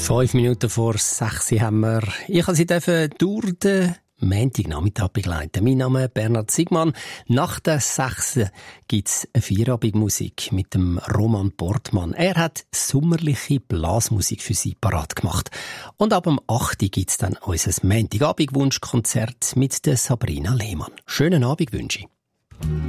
5 Minuten vor 6 haben wir. Ich habe Sie durch den Montagnachmittag begleiten. Mein Name ist Bernhard Sigmann. Nach der 6 gibt es eine Feierabendmusik mit dem Roman Portmann. Er hat sommerliche Blasmusik für Sie parat gemacht. Und ab dem 8 gibt es dann unser Montagabend-Wunschkonzert mit der Sabrina Lehmann. Schönen Abend wünsche ich.